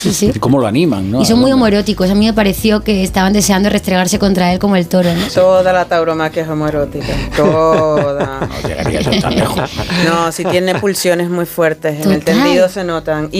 Sí. ¿Cómo lo animan, no? Y son muy homoeróticos. A mí me pareció que estaban deseando restregarse contra él como el toro, ¿no? Toda la tauromaquia es homoerótica. Toda. No llegaría a ser tan lejos. No, si tiene pulsiones muy fuertes. En el Total. tendido se notan.